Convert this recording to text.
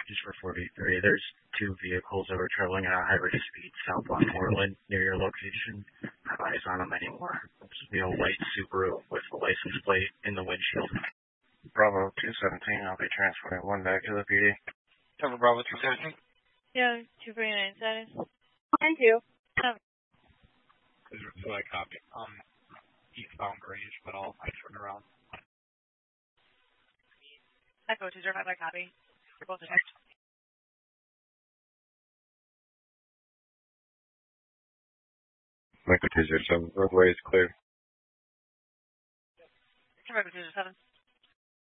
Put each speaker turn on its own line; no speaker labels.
Just for 43, there's two vehicles that were traveling at a high rate of speed southbound Portland near your location. No eyes on them anymore. It's the old white Subaru with the license plate in the windshield.
Bravo 217, I'll be transporting one back to the PD.
Cover Bravo 217.
Yeah, 239 status.
Thank you.
So I copy. Eastbound Grange, but I turn around.
Echo 205, I copy. You're both attacked.
Michael 207, roadway is clear.
Echo 207.